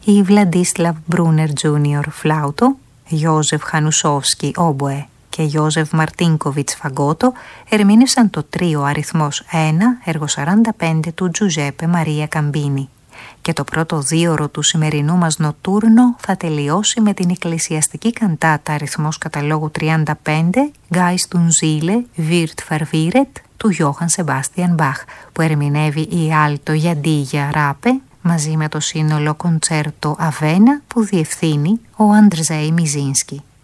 η Βλαντίσλαβ Μπρούνερ Τζούνιορ φλάουτο, Γιώζεφ Χανουσόφσκι όμποε και Γιώζεφ Μαρτίνκοβιτς φαγκότο ερμήνευσαν το τρίο αριθμός 1, έργο 45 του Τζουζέπε Μαρία Καμπίνη. Και το πρώτο δίωρο του σημερινού μας νοτούρνο θα τελειώσει με την εκκλησιαστική καντάτα αριθμός καταλόγου 35 Geist und Seele wird verwirret του Γιώχαν Σεμπάστιαν Μπαχ, που ερμηνεύει η άλτο Γιαντίγια Ράπε μαζί με το σύνολο κοντσέρτο Αβένα που διευθύνει ο Αντρζέι Μιζίνσκι.